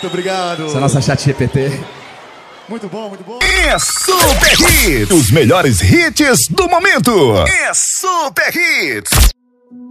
Muito obrigado. Essa é a nossa chat GPT. Muito bom, muito bom. É Super Hits. Os melhores hits do momento. É Super Hits.